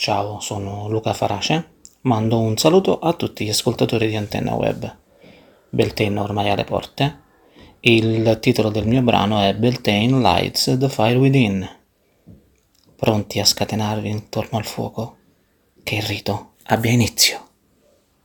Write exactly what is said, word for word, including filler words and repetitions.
Ciao, sono Luca Farace, mando un saluto a tutti gli ascoltatori di Antenna Web. Beltane ormai alle porte. Il titolo del mio brano è Beltane Lights the Fire Within. Pronti a scatenarvi intorno al fuoco? Che il rito abbia inizio.